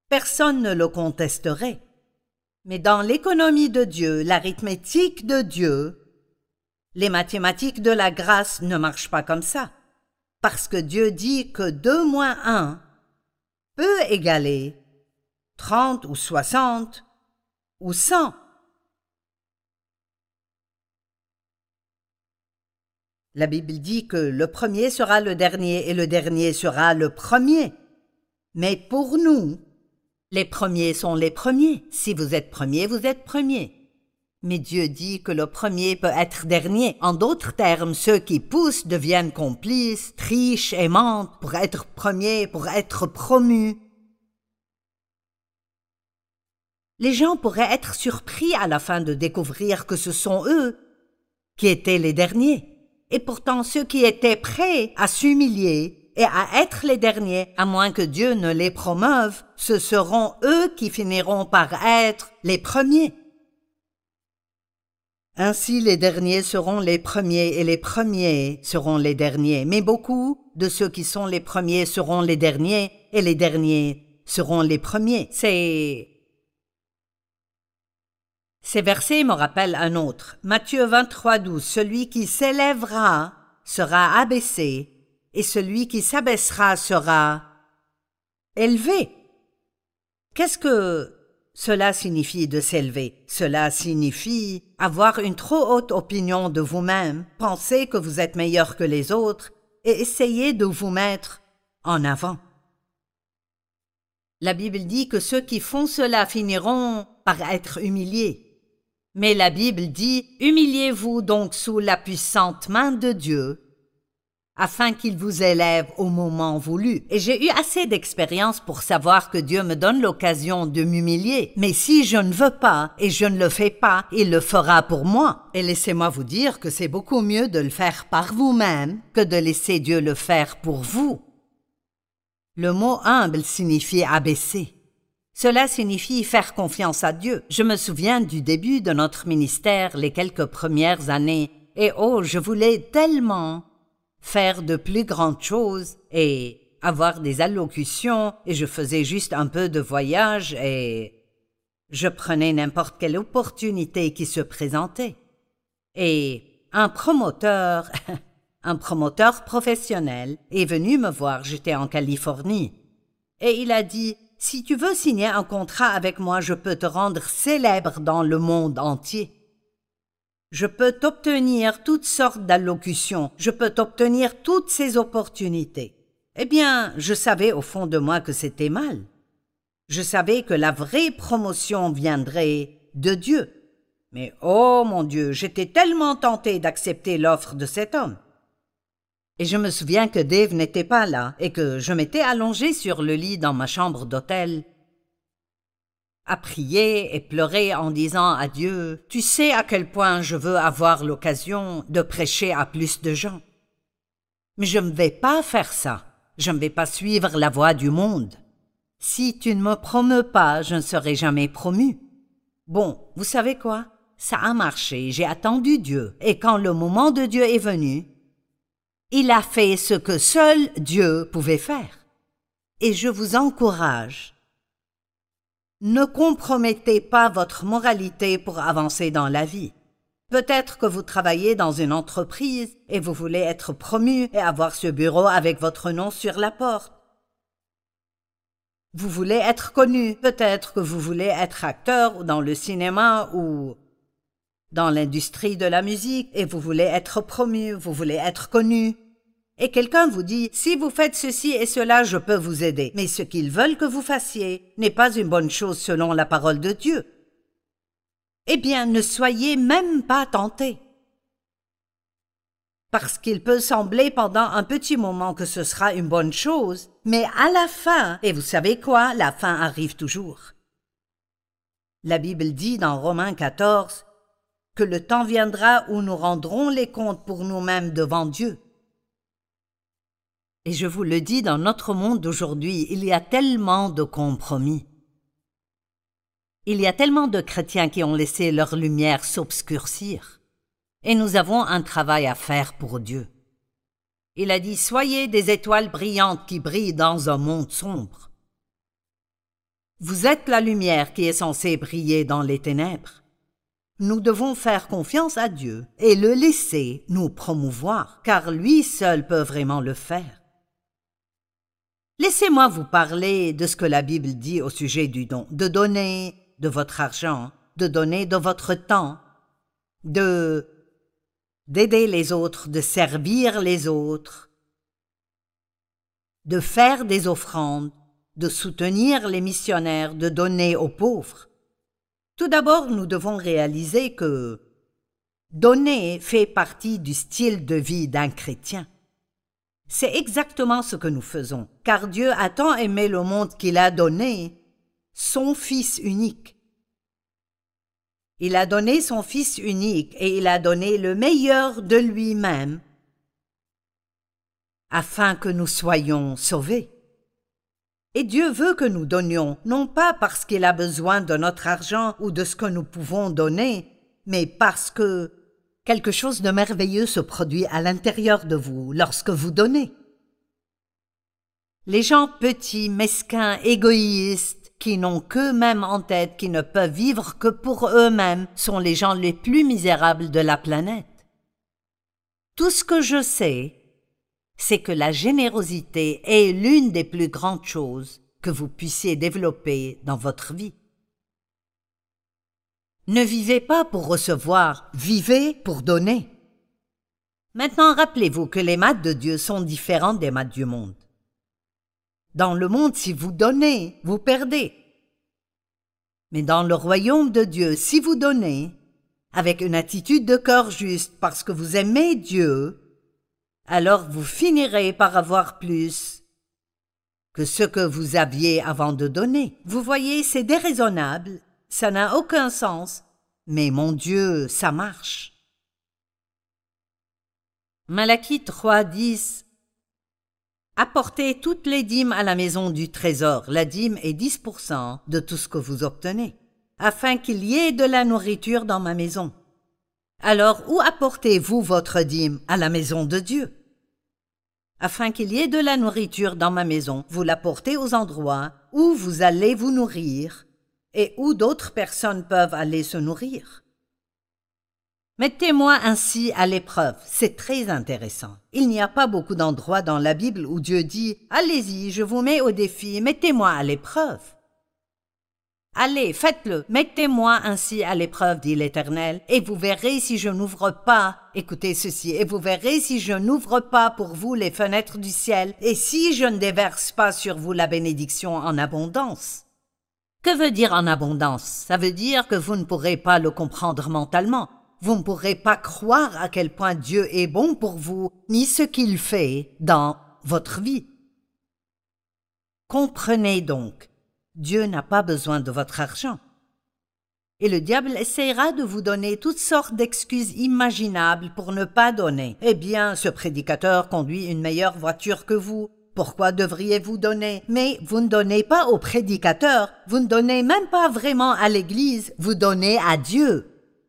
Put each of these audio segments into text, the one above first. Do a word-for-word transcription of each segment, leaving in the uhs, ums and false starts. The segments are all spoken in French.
Personne ne le contesterait. Mais dans l'économie de Dieu, l'arithmétique de Dieu, les mathématiques de la grâce ne marchent pas comme ça. Parce que Dieu dit que deux moins un peut égaler trente ou soixante ou cent. La Bible dit que le premier sera le dernier et le dernier sera le premier. Mais pour nous, les premiers sont les premiers. Si vous êtes premier, vous êtes premier. Mais Dieu dit que le premier peut être dernier. En d'autres termes, ceux qui poussent deviennent complices, trichent et mentent pour être premiers, pour être promus. Les gens pourraient être surpris à la fin de découvrir que ce sont eux qui étaient les derniers. Et pourtant, ceux qui étaient prêts à s'humilier et à être les derniers, à moins que Dieu ne les promeuve, ce seront eux qui finiront par être les premiers. Ainsi, les derniers seront les premiers et les premiers seront les derniers. Mais beaucoup de ceux qui sont les premiers seront les derniers et les derniers seront les premiers. C'est... Ces versets me rappellent un autre. Matthieu vingt-trois, douze. Celui qui s'élèvera sera abaissé et celui qui s'abaissera sera élevé. Qu'est-ce que cela signifie de s'élever? Cela signifie avoir une trop haute opinion de vous-même, penser que vous êtes meilleur que les autres et essayer de vous mettre en avant. La Bible dit que ceux qui font cela finiront par être humiliés. Mais la Bible dit « Humiliez-vous donc sous la puissante main de Dieu, afin qu'il vous élève au moment voulu. » Et j'ai eu assez d'expérience pour savoir que Dieu me donne l'occasion de m'humilier. Mais si je ne veux pas et je ne le fais pas, il le fera pour moi. Et laissez-moi vous dire que c'est beaucoup mieux de le faire par vous-même que de laisser Dieu le faire pour vous. Le mot « humble » signifie « abaisser ». Cela signifie faire confiance à Dieu. Je me souviens du début de notre ministère, les quelques premières années, et oh, je voulais tellement faire de plus grandes choses et avoir des allocutions, et je faisais juste un peu de voyage et je prenais n'importe quelle opportunité qui se présentait. Et un promoteur, un promoteur professionnel est venu me voir, j'étais en Californie, et il a dit « Si tu veux signer un contrat avec moi, je peux te rendre célèbre dans le monde entier. Je peux t'obtenir toutes sortes d'allocutions, je peux t'obtenir toutes ces opportunités. » Eh bien, je savais au fond de moi que c'était mal. Je savais que la vraie promotion viendrait de Dieu. Mais oh mon Dieu, j'étais tellement tentée d'accepter l'offre de cet homme. Et je me souviens que Dave n'était pas là et que je m'étais allongée sur le lit dans ma chambre d'hôtel à prier et pleurer en disant à Dieu « Tu sais à quel point je veux avoir l'occasion de prêcher à plus de gens. Mais je ne vais pas faire ça. Je ne vais pas suivre la voie du monde. Si tu ne me promeus pas, je ne serai jamais promu. » Bon, vous savez quoi? Ça a marché, j'ai attendu Dieu. Et quand le moment de Dieu est venu, il a fait ce que seul Dieu pouvait faire. Et je vous encourage, ne compromettez pas votre moralité pour avancer dans la vie. Peut-être que vous travaillez dans une entreprise et vous voulez être promu et avoir ce bureau avec votre nom sur la porte. Vous voulez être connu. Peut-être que vous voulez être acteur ou dans le cinéma ou dans l'industrie de la musique et vous voulez être promu, vous voulez être connu. Et quelqu'un vous dit « Si vous faites ceci et cela, je peux vous aider. » Mais ce qu'ils veulent que vous fassiez n'est pas une bonne chose selon la parole de Dieu. Eh bien, ne soyez même pas tentés. Parce qu'il peut sembler pendant un petit moment que ce sera une bonne chose, mais à la fin, et vous savez quoi, la fin arrive toujours. La Bible dit dans Romains quatorze que le temps viendra où nous rendrons les comptes pour nous-mêmes devant Dieu. Et je vous le dis, dans notre monde d'aujourd'hui, il y a tellement de compromis. Il y a tellement de chrétiens qui ont laissé leur lumière s'obscurcir. Et nous avons un travail à faire pour Dieu. Il a dit « Soyez des étoiles brillantes qui brillent dans un monde sombre. » Vous êtes la lumière qui est censée briller dans les ténèbres. Nous devons faire confiance à Dieu et le laisser nous promouvoir, car lui seul peut vraiment le faire. Laissez-moi vous parler de ce que la Bible dit au sujet du don, de donner de votre argent, de donner de votre temps, de d'aider les autres, de servir les autres, de faire des offrandes, de soutenir les missionnaires, de donner aux pauvres. Tout d'abord, nous devons réaliser que donner fait partie du style de vie d'un chrétien. C'est exactement ce que nous faisons, car Dieu a tant aimé le monde qu'il a donné son Fils unique. Il a donné son Fils unique et il a donné le meilleur de lui-même afin que nous soyons sauvés. Et Dieu veut que nous donnions, non pas parce qu'il a besoin de notre argent ou de ce que nous pouvons donner, mais parce que quelque chose de merveilleux se produit à l'intérieur de vous lorsque vous donnez. Les gens petits, mesquins, égoïstes, qui n'ont qu'eux-mêmes en tête, qui ne peuvent vivre que pour eux-mêmes, sont les gens les plus misérables de la planète. Tout ce que je sais, c'est que la générosité est l'une des plus grandes choses que vous puissiez développer dans votre vie. Ne vivez pas pour recevoir, vivez pour donner. Maintenant, rappelez-vous que les maths de Dieu sont différentes des maths du monde. Dans le monde, si vous donnez, vous perdez. Mais dans le royaume de Dieu, si vous donnez, avec une attitude de cœur juste, parce que vous aimez Dieu, alors vous finirez par avoir plus que ce que vous aviez avant de donner. Vous voyez, c'est déraisonnable, ça n'a aucun sens, mais mon Dieu, ça marche. Malachie trois, dix. Apportez toutes les dîmes à la maison du trésor. La dîme est dix pour cent de tout ce que vous obtenez, afin qu'il y ait de la nourriture dans ma maison. Alors, où apportez-vous votre dîme? À la maison de Dieu. Afin qu'il y ait de la nourriture dans ma maison, vous l'apportez aux endroits où vous allez vous nourrir et où d'autres personnes peuvent aller se nourrir. Mettez-moi ainsi à l'épreuve. C'est très intéressant. Il n'y a pas beaucoup d'endroits dans la Bible où Dieu dit « Allez-y, je vous mets au défi, mettez-moi à l'épreuve. » Allez, faites-le, mettez-moi ainsi à l'épreuve, dit l'Éternel, et vous verrez si je n'ouvre pas, écoutez ceci, et vous verrez si je n'ouvre pas pour vous les fenêtres du ciel, et si je ne déverse pas sur vous la bénédiction en abondance. Que veut dire en abondance? Ça veut dire que vous ne pourrez pas le comprendre mentalement. Vous ne pourrez pas croire à quel point Dieu est bon pour vous, ni ce qu'il fait dans votre vie. Comprenez donc. Dieu n'a pas besoin de votre argent. Et le diable essaiera de vous donner toutes sortes d'excuses imaginables pour ne pas donner. Eh bien, ce prédicateur conduit une meilleure voiture que vous. Pourquoi devriez-vous donner? Mais vous ne donnez pas au prédicateur, vous ne donnez même pas vraiment à l'Église, vous donnez à Dieu.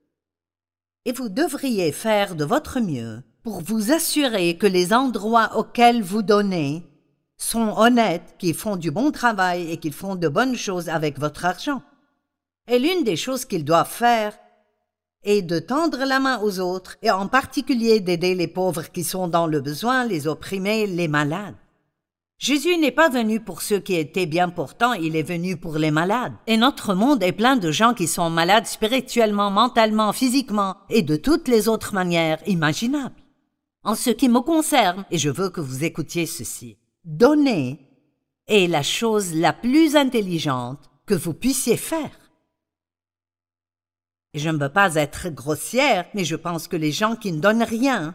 Et vous devriez faire de votre mieux pour vous assurer que les endroits auxquels vous donnez sont honnêtes, qu'ils font du bon travail et qu'ils font de bonnes choses avec votre argent. Et l'une des choses qu'ils doivent faire est de tendre la main aux autres et en particulier d'aider les pauvres qui sont dans le besoin, les opprimés, les malades. Jésus n'est pas venu pour ceux qui étaient bien portants, il est venu pour les malades. Et notre monde est plein de gens qui sont malades spirituellement, mentalement, physiquement et de toutes les autres manières imaginables. En ce qui me concerne, et je veux que vous écoutiez ceci, donner est la chose la plus intelligente que vous puissiez faire. Et je ne veux pas être grossière, mais je pense que les gens qui ne donnent rien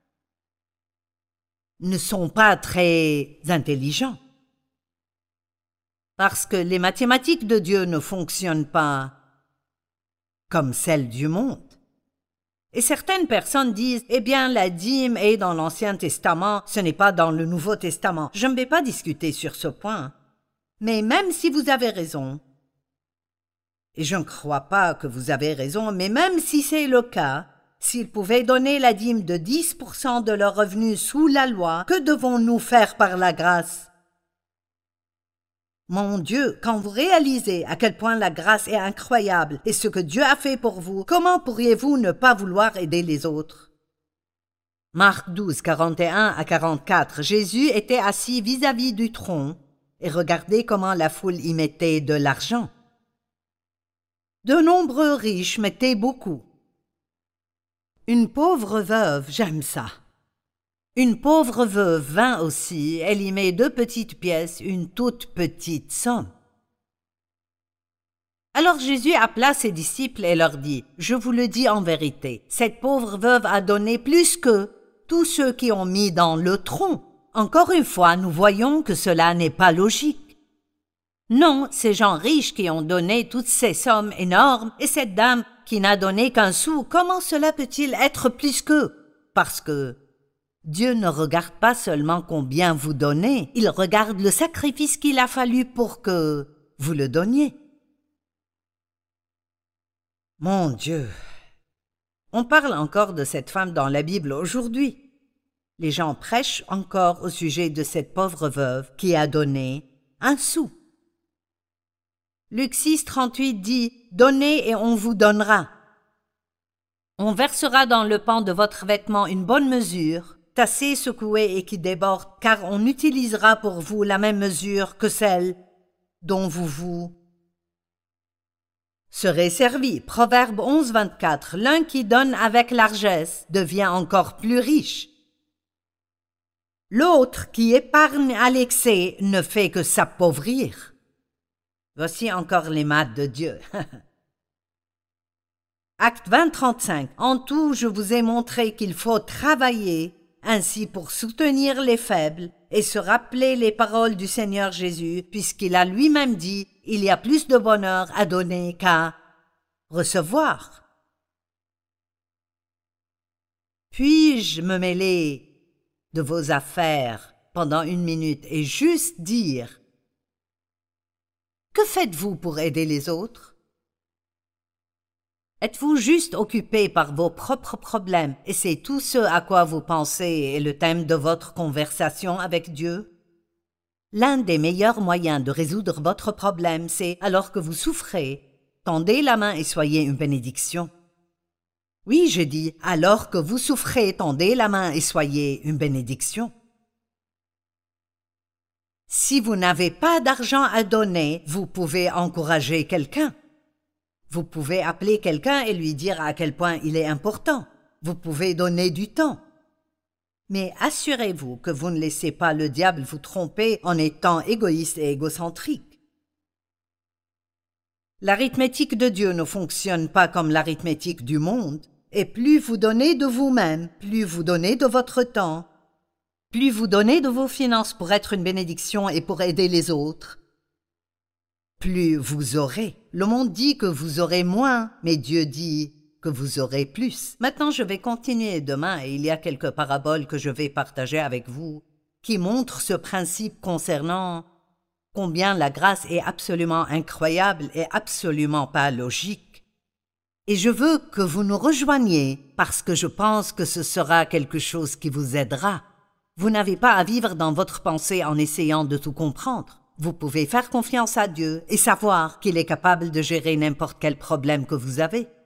ne sont pas très intelligents. Parce que les mathématiques de Dieu ne fonctionnent pas comme celles du monde. Et certaines personnes disent, eh bien, la dîme est dans l'Ancien Testament, ce n'est pas dans le Nouveau Testament. Je ne vais pas discuter sur ce point. Mais même si vous avez raison, et je ne crois pas que vous avez raison, mais même si c'est le cas, s'ils pouvaient donner la dîme de dix pour cent de leurs revenus sous la loi, que devons-nous faire par la grâce? Mon Dieu, quand vous réalisez à quel point la grâce est incroyable et ce que Dieu a fait pour vous, comment pourriez-vous ne pas vouloir aider les autres? Marc douze, quarante et un à quarante-quatre, Jésus était assis vis-à-vis du trône et regardez comment la foule y mettait de l'argent. De nombreux riches mettaient beaucoup. Une pauvre veuve, j'aime ça. Une pauvre veuve vint aussi, elle y met deux petites pièces, une toute petite somme. Alors Jésus appela ses disciples et leur dit, « Je vous le dis en vérité, cette pauvre veuve a donné plus que tous ceux qui ont mis dans le tronc. Encore une fois, nous voyons que cela n'est pas logique. Non, ces gens riches qui ont donné toutes ces sommes énormes et cette dame qui n'a donné qu'un sou, comment cela peut-il être plus qu'eux? Parce que Dieu ne regarde pas seulement combien vous donnez, il regarde le sacrifice qu'il a fallu pour que vous le donniez. Mon Dieu! On parle encore de cette femme dans la Bible aujourd'hui. Les gens prêchent encore au sujet de cette pauvre veuve qui a donné un sou. Luc six, trente-huit dit « Donnez et on vous donnera. On versera dans le pan de votre vêtement une bonne mesure, tassée, secouée et qui déborde, car on utilisera pour vous la même mesure que celle dont vous vous serez servi. » Proverbe onze, vingt-quatre. L'un qui donne avec largesse devient encore plus riche. L'autre qui épargne à l'excès ne fait que s'appauvrir. Voici encore les maths de Dieu. Acte vingt, trente-cinq. En tout, je vous ai montré qu'il faut travailler ainsi pour soutenir les faibles et se rappeler les paroles du Seigneur Jésus, puisqu'il a lui-même dit « Il y a plus de bonheur à donner qu'à recevoir. » Puis-je me mêler de vos affaires pendant une minute et juste dire « Que faites-vous pour aider les autres? » Êtes-vous juste occupé par vos propres problèmes et c'est tout ce à quoi vous pensez est le thème de votre conversation avec Dieu? L'un des meilleurs moyens de résoudre votre problème, c'est, alors que vous souffrez, tendez la main et soyez une bénédiction. Oui, je dis, alors que vous souffrez, tendez la main et soyez une bénédiction. Si vous n'avez pas d'argent à donner, vous pouvez encourager quelqu'un. Vous pouvez appeler quelqu'un et lui dire à quel point il est important. Vous pouvez donner du temps. Mais assurez-vous que vous ne laissez pas le diable vous tromper en étant égoïste et égocentrique. L'arithmétique de Dieu ne fonctionne pas comme l'arithmétique du monde. Et plus vous donnez de vous-même, plus vous donnez de votre temps, plus vous donnez de vos finances pour être une bénédiction et pour aider les autres, plus vous aurez. Le monde dit que vous aurez moins, mais Dieu dit que vous aurez plus. Maintenant, je vais continuer demain et il y a quelques paraboles que je vais partager avec vous qui montrent ce principe concernant combien la grâce est absolument incroyable et absolument pas logique. Et je veux que vous nous rejoigniez parce que je pense que ce sera quelque chose qui vous aidera. Vous n'avez pas à vivre dans votre pensée en essayant de tout comprendre. Vous pouvez faire confiance à Dieu et savoir qu'il est capable de gérer n'importe quel problème que vous avez.